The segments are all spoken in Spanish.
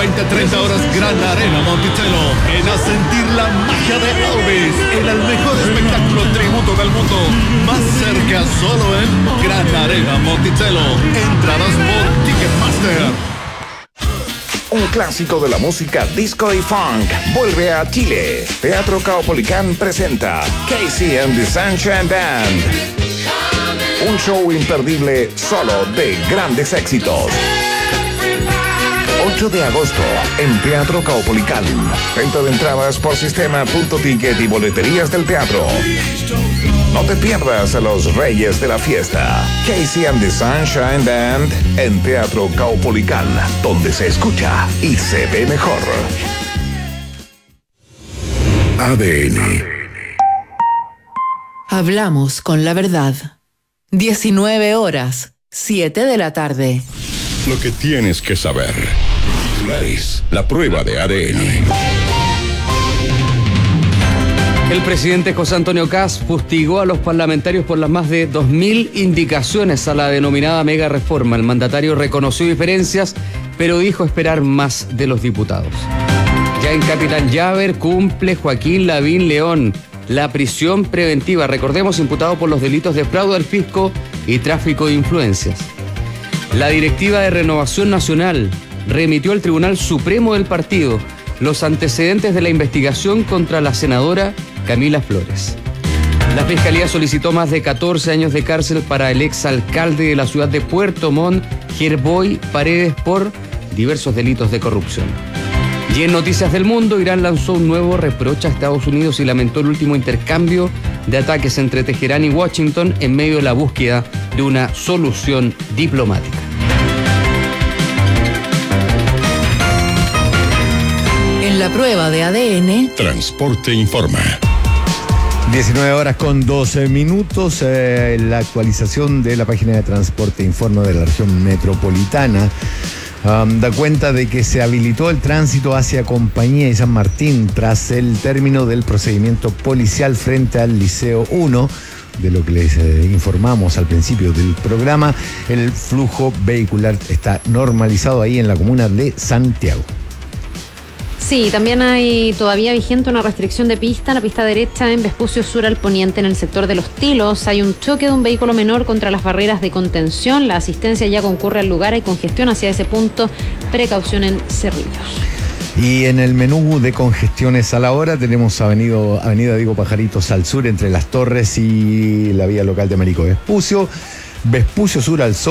20-30 horas, Gran Arena Monticello. Ven a sentir la magia de Elvis en el mejor espectáculo tributo del mundo. Más cerca solo en Gran Arena Monticello. Entradas por Ticketmaster. Un clásico de la música disco y funk vuelve a Chile. Teatro Caupolicán presenta Casey and the Sunshine Band. Un show imperdible solo de grandes éxitos. 8 de agosto en Teatro Caupolicán. Venta de entradas por sistema.ticket y boleterías del teatro. No te pierdas a los reyes de la fiesta. Casey and the Sunshine Band en Teatro Caupolicán, donde se escucha y se ve mejor. ADN. Hablamos con la verdad. 19 horas, 7 de la tarde. Lo que tienes que saber. Titulares. La prueba de ADN. El presidente José Antonio Kast fustigó a los parlamentarios por las más de 2.000 indicaciones a la denominada mega reforma. El mandatario reconoció diferencias, pero dijo esperar más de los diputados. Ya en Capitán Llaver cumple Joaquín Lavín León la prisión preventiva, recordemos, imputado por los delitos de fraude al fisco y tráfico de influencias. La directiva de Renovación Nacional remitió al Tribunal Supremo del partido los antecedentes de la investigación contra la senadora Camila Flores. La Fiscalía solicitó más de 14 años de cárcel para el exalcalde de la ciudad de Puerto Montt, Gerboy Paredes, por diversos delitos de corrupción. Y en Noticias del Mundo, Irán lanzó un nuevo reproche a Estados Unidos y lamentó el último intercambio de ataques entre Teherán y Washington en medio de la búsqueda de una solución diplomática. En la prueba de ADN, Transporte Informa. 19 horas con 12 minutos. La actualización de la página de Transporte Informa de la región metropolitana da cuenta de que se habilitó el tránsito hacia Compañía y San Martín tras el término del procedimiento policial frente al Liceo 1. De lo que les informamos al principio del programa, el flujo vehicular está normalizado ahí en la comuna de Santiago. Sí, también hay todavía vigente una restricción de pista en la pista derecha en Vespucio Sur al poniente en el sector de Los Tilos. Hay un choque de un vehículo menor contra las barreras de contención. La asistencia ya concurre al lugar. Hay congestión hacia ese punto. Precaución en Cerrillos. Y en el menú de congestiones a la hora tenemos avenida Diego Pajaritos al sur entre Las Torres y la vía local de Américo Vespucio. Vespucio Sur al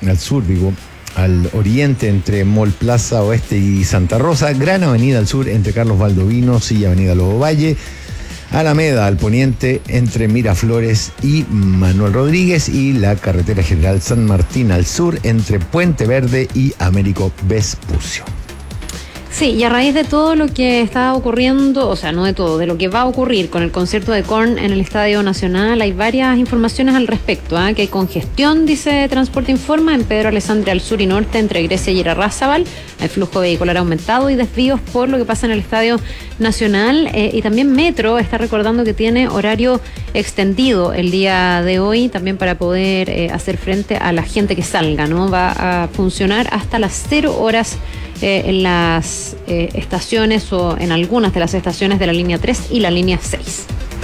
oriente entre Mall Plaza Oeste y Santa Rosa, Gran Avenida al sur entre Carlos Valdovinos y Avenida Lobo Valle, Alameda al poniente entre Miraflores y Manuel Rodríguez y la carretera general San Martín al sur entre Puente Verde y Américo Vespucio. Sí, y a raíz de todo lo que está ocurriendo, o sea, no de todo, de lo que va a ocurrir con el concierto de Korn en el Estadio Nacional, hay varias informaciones al respecto, que hay congestión, dice Transporte Informa, en Pedro Alessandria al sur y norte, entre Grecia y Irarrázaval, hay flujo vehicular aumentado y desvíos por lo que pasa en el Estadio Nacional, y también Metro está recordando que tiene horario extendido el día de hoy, también para poder hacer frente a la gente que salga, ¿no? Va a funcionar hasta las 0 horas en las estaciones o en algunas de las estaciones de la línea 3 y la línea 6.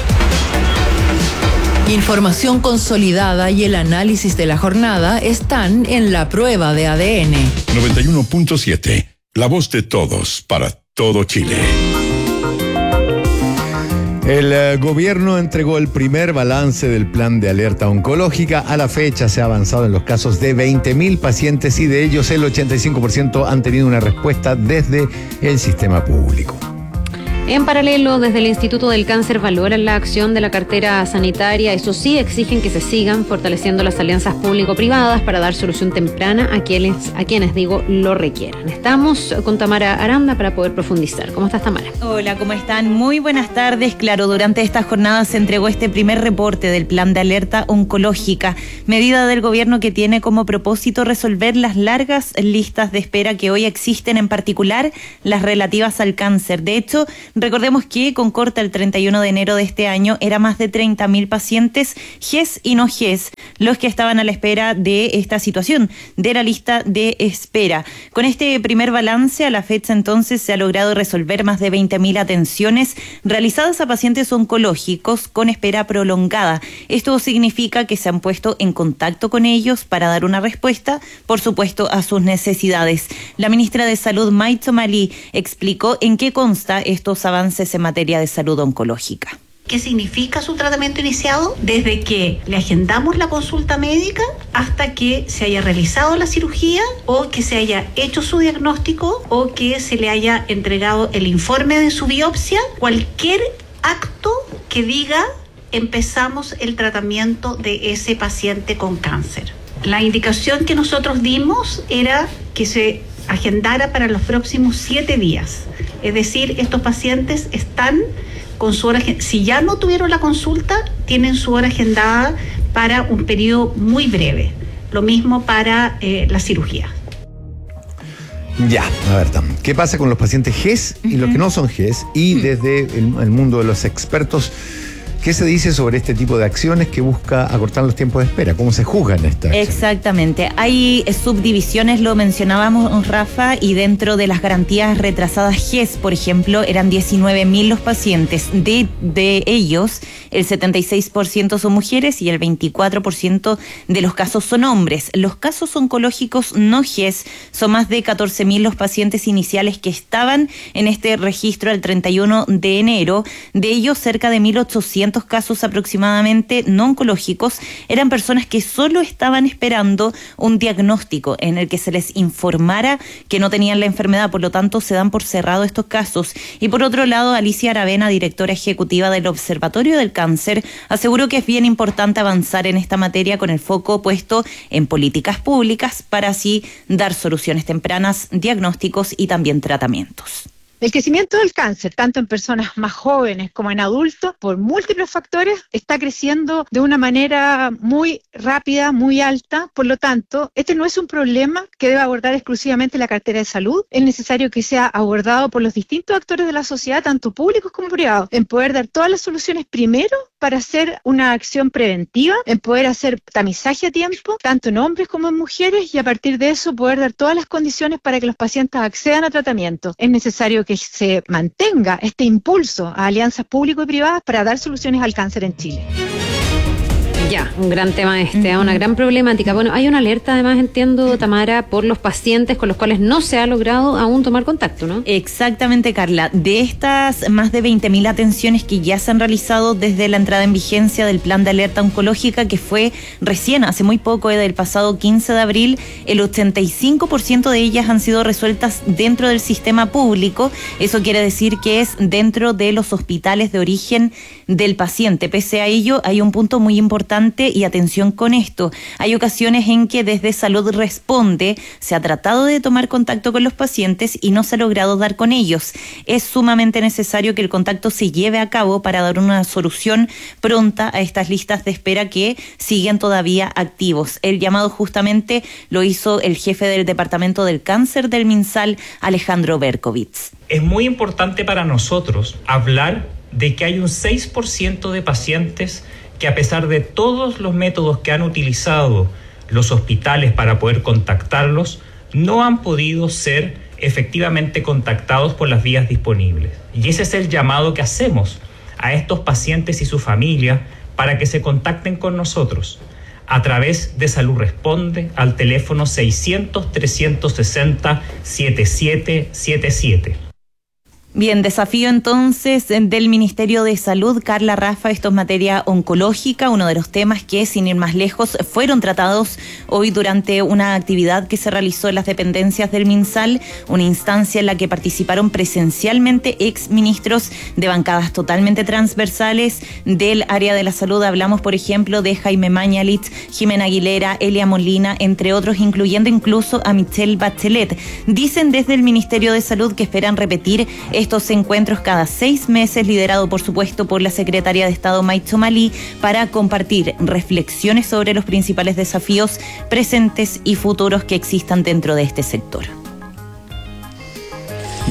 información consolidada y el análisis de la jornada están en la prueba de ADN. 91.7, la voz de todos para todo Chile. El gobierno entregó el primer balance del plan de alerta oncológica. A la fecha se ha avanzado en los casos de 20.000 pacientes y de ellos el 85% han tenido una respuesta desde el sistema público. En paralelo, desde el Instituto del Cáncer valoran la acción de la cartera sanitaria. Eso sí, exigen que se sigan fortaleciendo las alianzas público-privadas para dar solución temprana a quienes lo requieran. Estamos con Tamara Aranda para poder profundizar. ¿Cómo estás, Tamara? Hola, ¿cómo están? Muy buenas tardes. Claro, durante esta jornada se entregó este primer reporte del plan de alerta oncológica, medida del gobierno que tiene como propósito resolver las largas listas de espera que hoy existen, en particular las relativas al cáncer. De hecho, Recordemos que con corte al 31 de enero de este año era más de 30.000 pacientes GES y no GES los que estaban a la espera de esta situación, de la lista de espera. Con este primer balance, a la fecha entonces se ha logrado resolver más de 20.000 atenciones realizadas a pacientes oncológicos con espera prolongada. Esto significa que se han puesto en contacto con ellos para dar una respuesta, por supuesto, a sus necesidades. La ministra de Salud, Mai Tzomalí, explicó en qué consta estos avances en materia de salud oncológica. ¿Qué significa su tratamiento iniciado? Desde que le agendamos la consulta médica hasta que se haya realizado la cirugía o que se haya hecho su diagnóstico o que se le haya entregado el informe de su biopsia. Cualquier acto que diga empezamos el tratamiento de ese paciente con cáncer. La indicación que nosotros dimos era que se agendara para los próximos 7 días. Es decir, estos pacientes están con su hora, si ya no tuvieron la consulta, tienen su hora agendada para un periodo muy breve. Lo mismo para la cirugía. Ya, a ver, ¿qué pasa con los pacientes GES y los que no son GES? Y desde el mundo de los expertos, ¿qué se dice sobre este tipo de acciones que busca acortar los tiempos de espera? ¿Cómo se juzgan estas acciones? Exactamente. Hay subdivisiones, lo mencionábamos, Rafa, y dentro de las garantías retrasadas GES, por ejemplo, eran 19.000 los pacientes. De ellos, el 76% son mujeres y el 24% de los casos son hombres. Los casos oncológicos no GES son más de 14.000 los pacientes iniciales que estaban en este registro al 31 de enero. De ellos, cerca de 1.800 casos aproximadamente no oncológicos eran personas que solo estaban esperando un diagnóstico en el que se les informara que no tenían la enfermedad, por lo tanto se dan por cerrado estos casos. Y por otro lado, Alicia Aravena, directora ejecutiva del Observatorio del Cáncer, aseguró que es bien importante avanzar en esta materia con el foco puesto en políticas públicas para así dar soluciones tempranas, diagnósticos y también tratamientos. El crecimiento del cáncer, tanto en personas más jóvenes como en adultos, por múltiples factores, está creciendo de una manera muy rápida, muy alta. Por lo tanto, este no es un problema que deba abordar exclusivamente la cartera de salud. Es necesario que sea abordado por los distintos actores de la sociedad, tanto públicos como privados, en poder dar todas las soluciones primero para hacer una acción preventiva, en poder hacer tamizaje a tiempo, tanto en hombres como en mujeres, y a partir de eso poder dar todas las condiciones para que los pacientes accedan a tratamiento. Es necesario que se mantenga este impulso a alianzas público y privadas para dar soluciones al cáncer en Chile. Ya, un gran tema una gran problemática. Bueno, hay una alerta además, entiendo, Tamara, por los pacientes con los cuales no se ha logrado aún tomar contacto, ¿no? Exactamente, Carla. De estas más de 20.000 atenciones que ya se han realizado desde la entrada en vigencia del plan de alerta oncológica, que fue recién, hace muy poco, del pasado 15 de abril, el 85% de ellas han sido resueltas dentro del sistema público. Eso quiere decir que es dentro de los hospitales de origen del paciente. Pese a ello, hay un punto muy importante y atención con esto. Hay ocasiones en que desde Salud Responde se ha tratado de tomar contacto con los pacientes y no se ha logrado dar con ellos. Es sumamente necesario que el contacto se lleve a cabo para dar una solución pronta a estas listas de espera que siguen todavía activos. El llamado justamente lo hizo el jefe del Departamento del Cáncer del MinSal, Alejandro Berkovitz. Es muy importante para nosotros hablar de que hay un 6% de pacientes que, a pesar de todos los métodos que han utilizado los hospitales para poder contactarlos, no han podido ser efectivamente contactados por las vías disponibles. Y ese es el llamado que hacemos a estos pacientes y su familia para que se contacten con nosotros a través de Salud Responde al teléfono 600-360-7777. Bien, desafío entonces del Ministerio de Salud. Carla, Rafa, esto es materia oncológica, uno de los temas que, sin ir más lejos, fueron tratados hoy durante una actividad que se realizó en las dependencias del MinSal, una instancia en la que participaron presencialmente exministros de bancadas totalmente transversales del área de la salud. Hablamos, por ejemplo, de Jaime Mañalich, Jimena Aguilera, Elia Molina, entre otros, incluyendo incluso a Michelle Bachelet. Dicen desde el Ministerio de Salud que esperan repetir estos encuentros cada 6 meses, liderado por supuesto por la secretaria de Estado Mai Tzomalí, para compartir reflexiones sobre los principales desafíos presentes y futuros que existan dentro de este sector.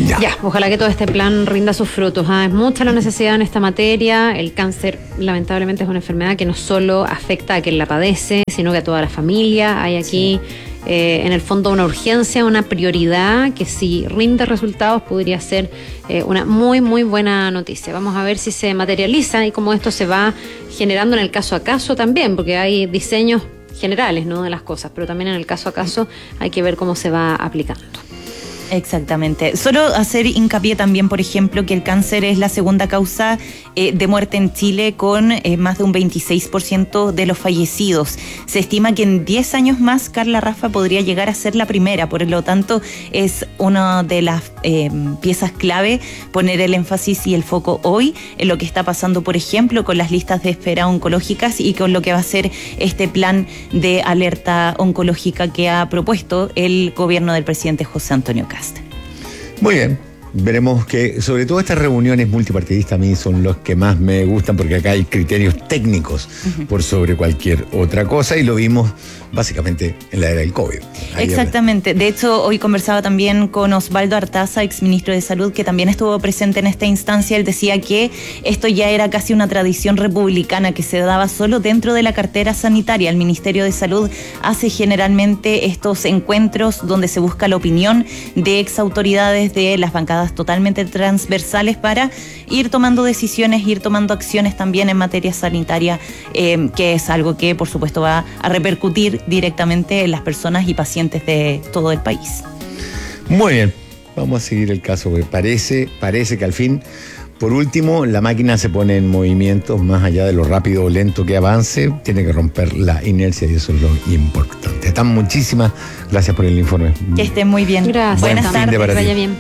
Ya, ojalá que todo este plan rinda sus frutos. Es mucha la necesidad en esta materia. El cáncer, lamentablemente, es una enfermedad que no solo afecta a quien la padece, sino que a toda la familia. Hay aquí, en el fondo, una urgencia, una prioridad que, si rinde resultados, podría ser una muy, muy buena noticia. Vamos a ver si se materializa y cómo esto se va generando en el caso a caso también, porque hay diseños generales, ¿no?, de las cosas, pero también en el caso a caso hay que ver cómo se va aplicando. Exactamente. Solo hacer hincapié también, por ejemplo, que el cáncer es la segunda causa de muerte en Chile, con más de un 26% de los fallecidos. Se estima que en 10 años más, Carla, Rafa, podría llegar a ser la primera. Por lo tanto, es una de las piezas clave poner el énfasis y el foco hoy en lo que está pasando, por ejemplo, con las listas de espera oncológicas y con lo que va a ser este plan de alerta oncológica que ha propuesto el gobierno del presidente José Antonio Kast. Muy bien, veremos que sobre todo estas reuniones multipartidistas a mí son los que más me gustan, porque acá hay criterios técnicos por sobre cualquier otra cosa, y lo vimos básicamente en la era del COVID. Exactamente. De hecho, hoy conversaba también con Osvaldo Artaza, exministro de Salud, que también estuvo presente en esta instancia. Él decía que esto ya era casi una tradición republicana que se daba solo dentro de la cartera sanitaria. El Ministerio de Salud hace generalmente estos encuentros donde se busca la opinión de exautoridades de las bancadas totalmente transversales para ir tomando decisiones, ir tomando acciones también en materia sanitaria, que es algo que por supuesto va a repercutir directamente en las personas y pacientes de todo el país. Muy bien, vamos a seguir el caso, porque parece que al fin, por último, la máquina se pone en movimiento. Más allá de lo rápido o lento que avance, tiene que romper la inercia, y eso es lo importante. Muchísimas gracias por el informe. Que estén muy bien. Gracias. Buenas tardes. Que vaya bien.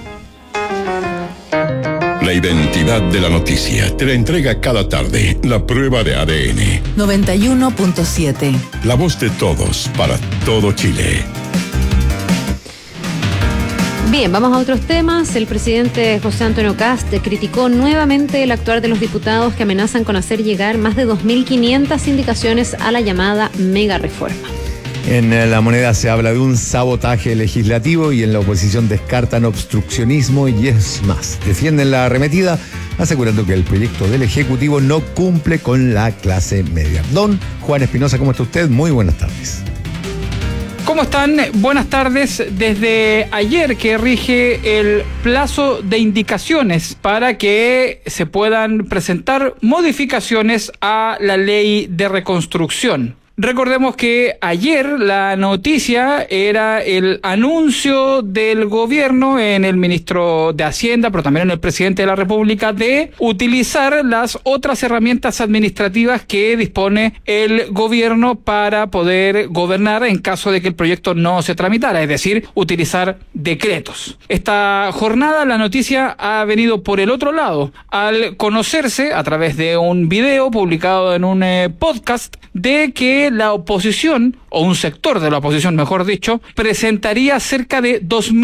La identidad de la noticia te la entrega cada tarde la prueba de ADN. 91.7. La voz de todos para todo Chile. Bien, vamos a otros temas. El presidente José Antonio Kast criticó nuevamente el actuar de los diputados que amenazan con hacer llegar más de 2.500 indicaciones a la llamada mega reforma. En La Moneda se habla de un sabotaje legislativo, y en la oposición descartan obstruccionismo y es más, defienden la arremetida, asegurando que el proyecto del Ejecutivo no cumple con la clase media. Don Juan Espinosa, ¿cómo está usted? Muy buenas tardes. ¿Cómo están? Buenas tardes. Desde ayer que rige el plazo de indicaciones para que se puedan presentar modificaciones a la ley de reconstrucción. Recordemos que ayer la noticia era el anuncio del gobierno, en el ministro de Hacienda, pero también en el presidente de la República, de utilizar las otras herramientas administrativas que dispone el gobierno para poder gobernar en caso de que el proyecto no se tramitara, es decir, utilizar decretos. Esta jornada la noticia ha venido por el otro lado, al conocerse a través de un video publicado en un podcast de que la oposición, o un sector de la oposición, mejor dicho, presentaría cerca de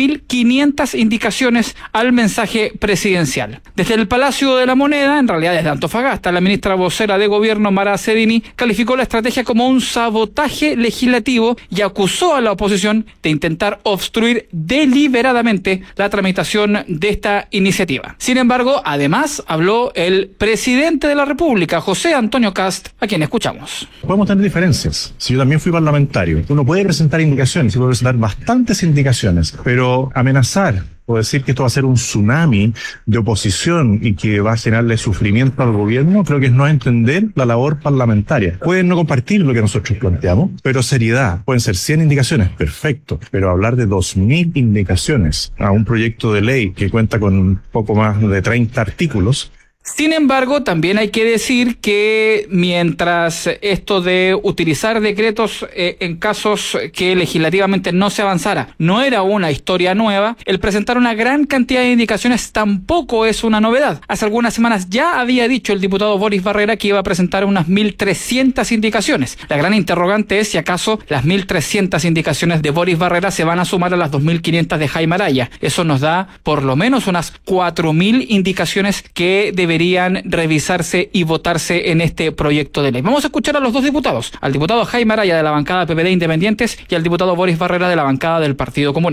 2.500 indicaciones al mensaje presidencial. Desde el Palacio de la Moneda, en realidad desde Antofagasta, la ministra vocera de Gobierno, Mara Cedini, calificó la estrategia como un sabotaje legislativo y acusó a la oposición de intentar obstruir deliberadamente la tramitación de esta iniciativa. Sin embargo, además, habló el presidente de la República, José Antonio Kast, a quien escuchamos. Podemos tener diferencias. Si yo también fui parlamentario, uno puede presentar indicaciones, y puede presentar bastantes indicaciones, pero amenazar o decir que esto va a ser un tsunami de oposición y que va a generarle sufrimiento al gobierno, creo que es no entender la labor parlamentaria. Pueden no compartir lo que nosotros planteamos, pero seriedad. Pueden ser 100 indicaciones, perfecto, pero hablar de 2.000 indicaciones a un proyecto de ley que cuenta con un poco más de 30 artículos. Sin embargo, también hay que decir que mientras esto de utilizar decretos en casos que legislativamente no se avanzara no era una historia nueva, el presentar una gran cantidad de indicaciones tampoco es una novedad. Hace algunas semanas ya había dicho el diputado Boris Barrera que iba a presentar unas 1.300 indicaciones. La gran interrogante es si acaso las 1.300 indicaciones de Boris Barrera se van a sumar a las 2.500 de Jaime Araya. Eso nos da por lo menos unas 4.000 indicaciones que deberían revisarse y votarse en este proyecto de ley. Vamos a escuchar a los dos diputados, al diputado Jaime Araya de la bancada PPD Independientes y al diputado Boris Barrera de la bancada del Partido Comunista.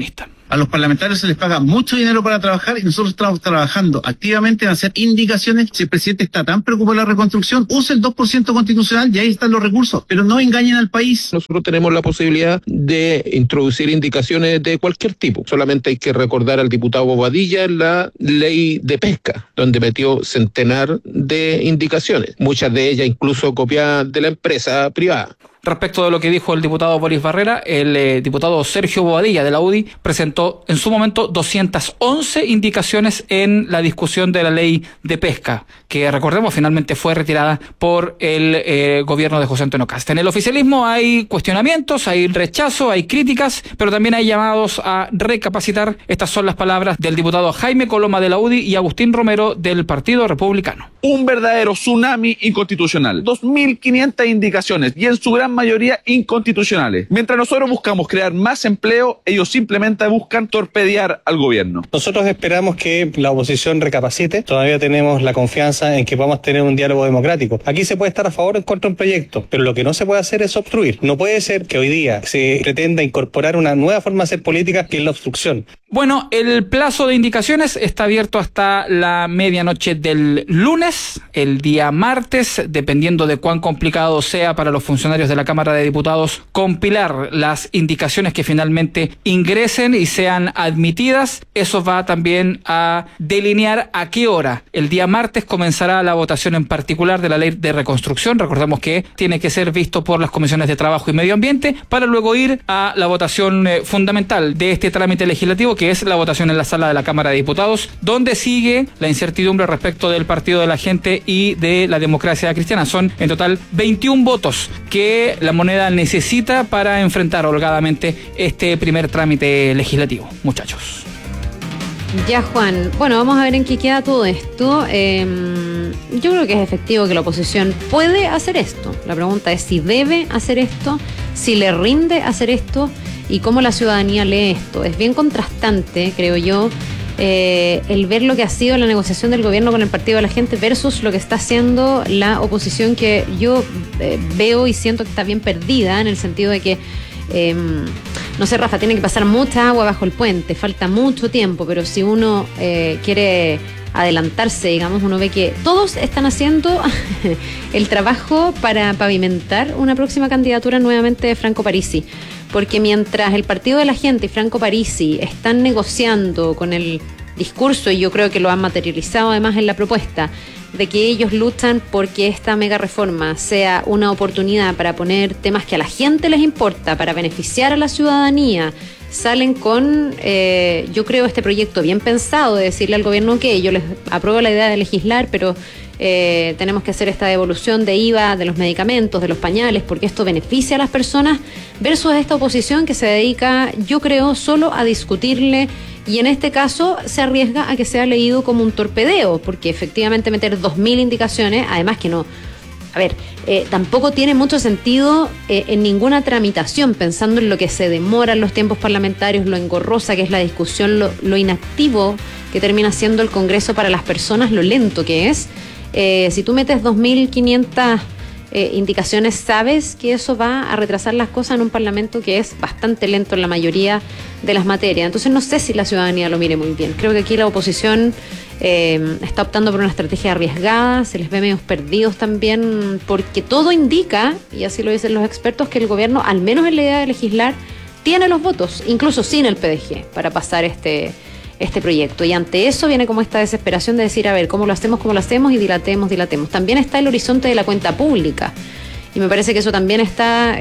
A los parlamentarios se les paga mucho dinero para trabajar y nosotros estamos trabajando activamente en hacer indicaciones. Si el presidente está tan preocupado de la reconstrucción, use el 2% constitucional y ahí están los recursos, pero no engañen al país. Nosotros tenemos la posibilidad de introducir indicaciones de cualquier tipo. Solamente hay que recordar al diputado Bobadilla la ley de pesca, donde metió centenar de indicaciones, muchas de ellas incluso copiadas de la empresa privada. Respecto de lo que dijo el diputado Boris Barrera, el diputado Sergio Bobadilla de la UDI presentó en su momento 211 indicaciones en la discusión de la ley de pesca, que recordemos finalmente fue retirada por el gobierno de José Antonio Kast. En el oficialismo hay cuestionamientos, hay rechazo, hay críticas, pero también hay llamados a recapacitar. Estas son las palabras del diputado Jaime Coloma de la UDI y Agustín Romero del Partido Republicano. Un verdadero tsunami inconstitucional. 2.500 indicaciones y en su gran mayoría inconstitucionales. Mientras nosotros buscamos crear más empleo, ellos simplemente buscan torpedear al gobierno. Nosotros esperamos que la oposición recapacite. Todavía tenemos la confianza en que podamos tener un diálogo democrático. Aquí se puede estar a favor o en contra de un proyecto, pero lo que no se puede hacer es obstruir. No puede ser que hoy día se pretenda incorporar una nueva forma de hacer política, que es la obstrucción. Bueno, el plazo de indicaciones está abierto hasta la medianoche del lunes, el día martes, dependiendo de cuán complicado sea para los funcionarios de la Cámara de Diputados compilar las indicaciones que finalmente ingresen y sean admitidas. Eso va también a delinear a qué hora. El día martes comenzará la votación en particular de la ley de reconstrucción. Recordemos que tiene que ser visto por las comisiones de Trabajo y Medio Ambiente para luego ir a la votación fundamental de este trámite legislativo, que es la votación en la sala de la Cámara de Diputados, donde sigue la incertidumbre respecto del Partido de la Gente y de la Democracia Cristiana. Son en total 21 votos que la Moneda necesita para enfrentar holgadamente este primer trámite legislativo. Muchachos. Ya, Juan. Bueno, vamos a ver en qué queda todo esto. Yo creo que es efectivo que la oposición puede hacer esto. La pregunta es si debe hacer esto, si le rinde hacer esto y cómo la ciudadanía lee esto. Es bien contrastante, creo yo, el ver lo que ha sido la negociación del gobierno con el Partido de la Gente versus lo que está haciendo la oposición, que yo veo y siento que está bien perdida, en el sentido de que no sé, Rafa, tiene que pasar mucha agua bajo el puente, falta mucho tiempo, pero si uno quiere adelantarse, digamos, uno ve que todos están haciendo el trabajo para pavimentar una próxima candidatura nuevamente de Franco Parisi. Porque mientras el Partido de la Gente y Franco Parisi están negociando con el discurso, y yo creo que lo han materializado además en la propuesta, de que ellos luchan porque esta mega reforma sea una oportunidad para poner temas que a la gente les importa, para beneficiar a la ciudadanía, salen con, yo creo, este proyecto bien pensado de decirle al gobierno que yo les apruebo la idea de legislar, pero tenemos que hacer esta devolución de IVA de los medicamentos, de los pañales, porque esto beneficia a las personas, versus esta oposición que se dedica, yo creo, solo a discutirle, y en este caso se arriesga a que sea leído como un torpedeo, porque efectivamente meter 2.000 indicaciones, además que no, a ver, tampoco tiene mucho sentido en ninguna tramitación, pensando en lo que se demoran los tiempos parlamentarios, lo engorrosa que es la discusión, lo inactivo que termina siendo el Congreso para las personas, lo lento que es. Si tú metes 2.500 indicaciones, sabes que eso va a retrasar las cosas en un parlamento que es bastante lento en la mayoría de las materias. Entonces no sé si la ciudadanía lo mire muy bien. Creo que aquí la oposición está optando por una estrategia arriesgada, se les ve medios perdidos también, porque todo indica, y así lo dicen los expertos, que el gobierno, al menos en la idea de legislar, tiene los votos, incluso sin el PDG, para pasar este proyecto. Y ante eso viene como esta desesperación de decir, a ver, ¿cómo lo hacemos, y dilatemos? También está el horizonte de la cuenta pública. Y me parece que eso también está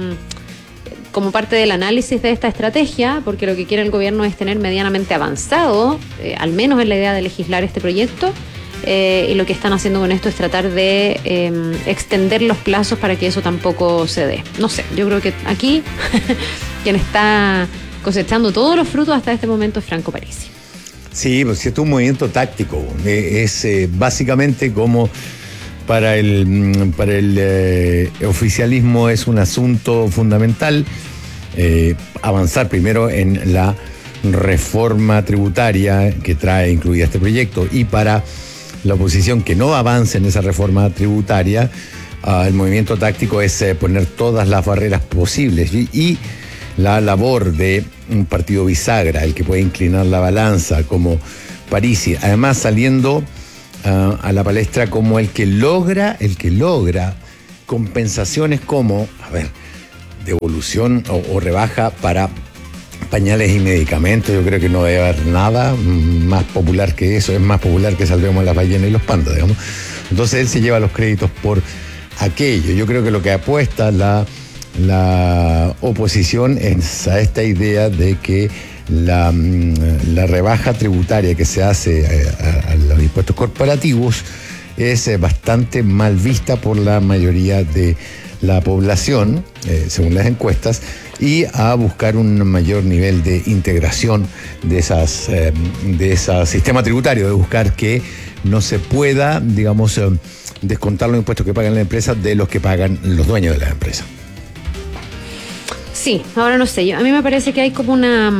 como parte del análisis de esta estrategia, porque lo que quiere el gobierno es tener medianamente avanzado, al menos en la idea de legislar este proyecto, y lo que están haciendo con esto es tratar de extender los plazos para que eso tampoco se dé. No sé, yo creo que aquí quien está cosechando todos los frutos hasta este momento es Franco Parisi. Sí, pues esto es un movimiento táctico. Es básicamente como para el oficialismo es un asunto fundamental avanzar primero en la reforma tributaria que trae incluida este proyecto, y para la oposición que no avance en esa reforma tributaria, el movimiento táctico es poner todas las barreras posibles y la labor de un partido bisagra, el que puede inclinar la balanza, como Parisi, además saliendo a la palestra como el que logra compensaciones como, devolución o rebaja para pañales y medicamentos. Yo creo que no debe haber nada más popular que eso. Es más popular que salvemos las ballenas y los pandas, digamos. Entonces él se lleva los créditos por aquello. Yo creo que lo que apuesta la oposición es a esta idea de que la rebaja tributaria que se hace a los impuestos corporativos es bastante mal vista por la mayoría de la población, según las encuestas, y a buscar un mayor nivel de integración de ese sistema tributario, de buscar que no se pueda, digamos, descontar los impuestos que pagan las empresas de los que pagan los dueños de las empresas. Sí, ahora no sé, a mí me parece que hay como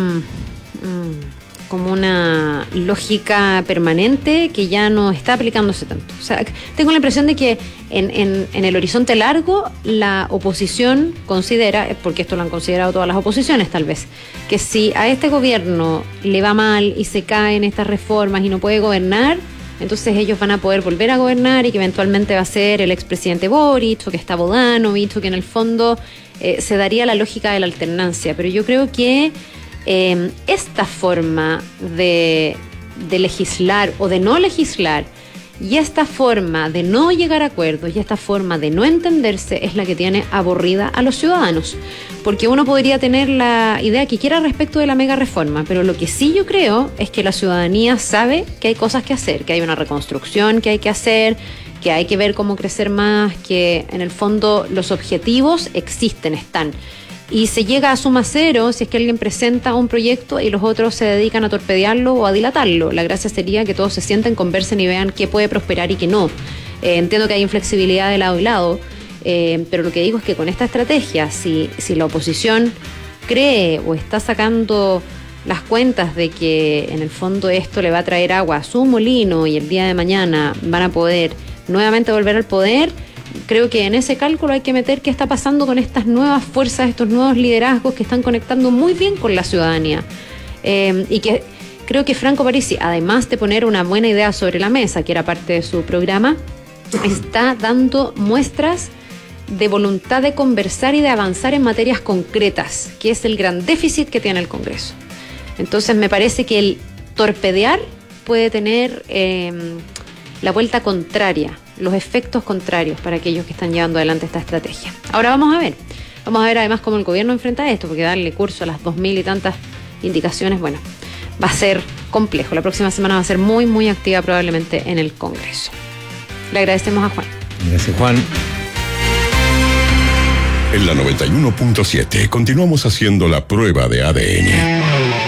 una lógica permanente que ya no está aplicándose tanto. O sea, tengo la impresión de que en el horizonte largo la oposición considera, porque esto lo han considerado todas las oposiciones tal vez, que si a este gobierno le va mal y se caen estas reformas y no puede gobernar, entonces ellos van a poder volver a gobernar y que eventualmente va a ser el expresidente Boric o que está Bodanovich, o que en el fondo se daría la lógica de la alternancia. Pero yo creo que esta forma de legislar o de no legislar, y esta forma de no llegar a acuerdos y esta forma de no entenderse es la que tiene aburrida a los ciudadanos, porque uno podría tener la idea que quiera respecto de la mega reforma, pero lo que sí yo creo es que la ciudadanía sabe que hay cosas que hacer, que hay una reconstrucción que hay que hacer, que hay que ver cómo crecer más, que en el fondo los objetivos existen, están. Y se llega a suma cero si es que alguien presenta un proyecto y los otros se dedican a torpedearlo o a dilatarlo. La gracia sería que todos se sienten, conversen y vean qué puede prosperar y qué no. Entiendo que hay inflexibilidad de lado y lado, pero lo que digo es que con esta estrategia, si la oposición cree o está sacando las cuentas de que en el fondo esto le va a traer agua a su molino y el día de mañana van a poder nuevamente volver al poder, creo que en ese cálculo hay que meter qué está pasando con estas nuevas fuerzas, estos nuevos liderazgos que están conectando muy bien con la ciudadanía. Y que creo que Franco Parisi, además de poner una buena idea sobre la mesa, que era parte de su programa, está dando muestras de voluntad de conversar y de avanzar en materias concretas, que es el gran déficit que tiene el Congreso. Entonces me parece que el torpedear puede tener la vuelta contraria, los efectos contrarios para aquellos que están llevando adelante esta estrategia. Ahora vamos a ver además cómo el gobierno enfrenta esto, porque darle curso a las 2000 y tantas indicaciones, bueno, va a ser complejo. La próxima semana va a ser muy, muy activa probablemente en el Congreso. Le agradecemos a Juan. Gracias, Juan. En la 91.7 continuamos haciendo la prueba de ADN.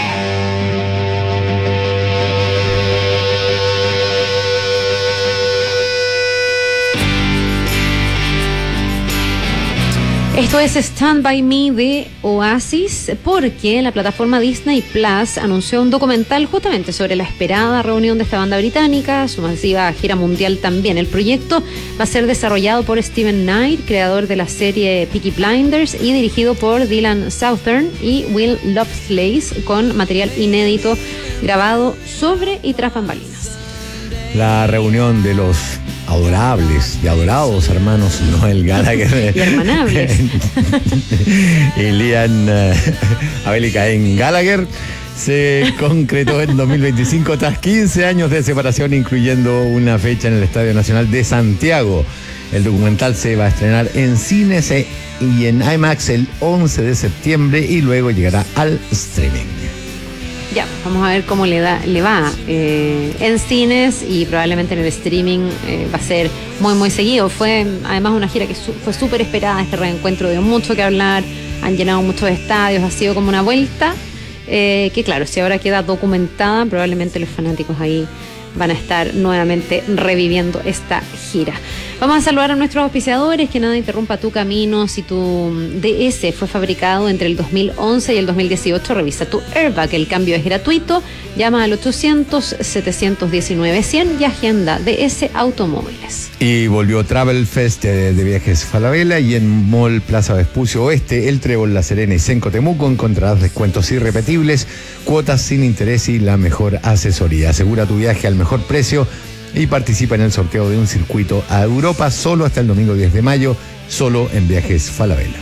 Esto es Stand By Me de Oasis, porque la plataforma Disney Plus anunció un documental justamente sobre la esperada reunión de esta banda británica, su masiva gira mundial también. El proyecto va a ser desarrollado por Steven Knight, creador de la serie Peaky Blinders, y dirigido por Dylan Southern y Will Loveless, con material inédito grabado sobre y tras bambalinas. La reunión de los adorables y adorados hermanos Noel Gallagher y hermanables y Liam Abel y Caín Gallagher se concretó en 2025 tras 15 años de separación, incluyendo una fecha en el Estadio Nacional de Santiago. El documental se va a estrenar en cines y en IMAX el 11 de septiembre y luego llegará al streaming. Ya, vamos a ver cómo le va en cines, y probablemente en el streaming va a ser muy, muy seguido. Fue además una gira que fue súper esperada. Este reencuentro dio mucho que hablar, han llenado muchos estadios, ha sido como una vuelta que claro, si ahora queda documentada, probablemente los fanáticos ahí van a estar nuevamente reviviendo esta gira. Vamos a saludar a nuestros auspiciadores. Que nada interrumpa tu camino. Si tu DS fue fabricado entre el 2011 y el 2018, revisa tu airbag. El cambio es gratuito. Llama al 800-719-100 y agenda DS Automóviles. Y volvió Travel Fest de Viajes Falabella, y en Mall Plaza Vespucio Oeste, El Trébol, La Serena y Senco Temuco encontrarás descuentos irrepetibles, cuotas sin interés y la mejor asesoría. Asegura tu viaje al mejor precio y participa en el sorteo de un circuito a Europa solo hasta el domingo 10 de mayo, solo en Viajes Falabella.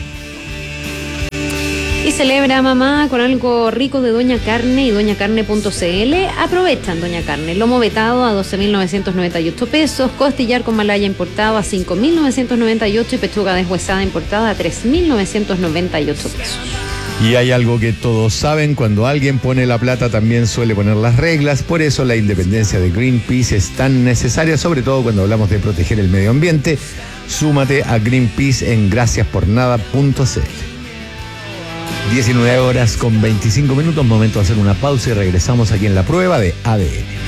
Y celebra mamá con algo rico de Doña Carne y doñacarne.cl. Aprovechan Doña Carne. Lomo vetado a 12.998 pesos, costillar con malaya importado a 5.998 y pechuga deshuesada importada a 3.998 pesos. Y hay algo que todos saben: cuando alguien pone la plata también suele poner las reglas. Por eso la independencia de Greenpeace es tan necesaria, sobre todo cuando hablamos de proteger el medio ambiente. Súmate a Greenpeace en graciaspornada.cl. 19 horas con 25 minutos, momento de hacer una pausa y regresamos aquí en La Prueba de ADN.